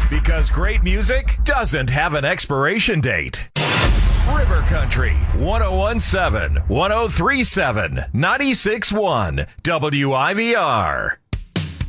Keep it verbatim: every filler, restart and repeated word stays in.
Because great music doesn't have an expiration date. River Country, one oh one point seven, one oh three point seven, ninety-six point one, W I V R.